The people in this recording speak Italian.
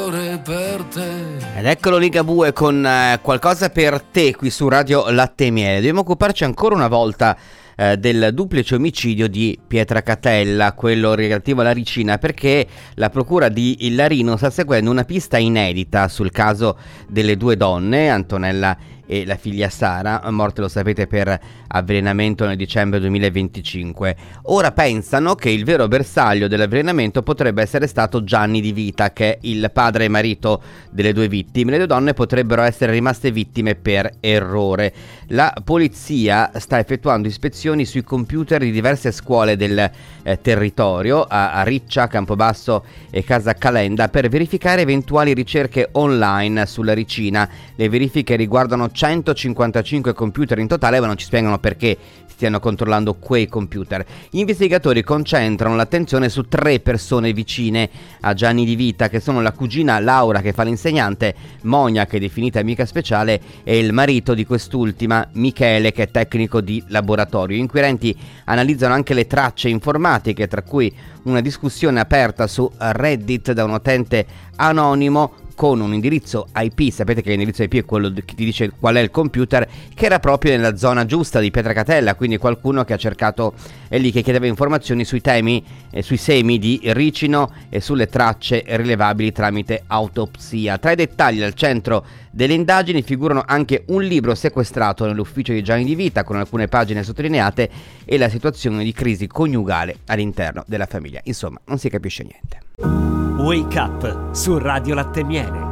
cuore per te. Ed eccolo Ligabue con qualcosa per te qui su Radio Latte e Miele. Dobbiamo occuparci ancora una volta del duplice omicidio di Pietracatella, quello relativo alla Ricina, perché la procura di Illarino sta seguendo una pista inedita sul caso delle due donne, Antonella e la figlia Sara, morte, lo sapete, per avvelenamento nel dicembre 2025. Ora pensano che il vero bersaglio dell'avvelenamento potrebbe essere stato Gianni Di Vita, che è il padre e marito delle due vittime. Le due donne potrebbero essere rimaste vittime per errore. La polizia sta effettuando ispezioni sui computer di diverse scuole del territorio, a Riccia, Campobasso e Casa Calenda, per verificare eventuali ricerche online sulla Ricina. Le verifiche riguardano 155 computer in totale, ma non ci spiegano perché stiano controllando quei computer. Gli investigatori concentrano l'attenzione su 3 persone vicine a Gianni Di Vita, che sono la cugina Laura, che fa l'insegnante, Monia, che è definita amica speciale, e il marito di quest'ultima, Michele, che è tecnico di laboratorio. Gli inquirenti analizzano anche le tracce informatiche, tra cui una discussione aperta su Reddit da un utente anonimo con un indirizzo IP. Sapete che l'indirizzo IP è quello che ti dice qual è il computer, che era proprio nella zona giusta di Pietracatella, quindi qualcuno che ha cercato, è lì che chiedeva informazioni sui temi e sui semi di ricino e sulle tracce rilevabili tramite autopsia. Tra i dettagli al centro delle indagini figurano anche un libro sequestrato nell'ufficio di Gianni Di Vita, con alcune pagine sottolineate, e la situazione di crisi coniugale all'interno della famiglia. Insomma, non si capisce niente. Wake Up su Radio Latte e Miele.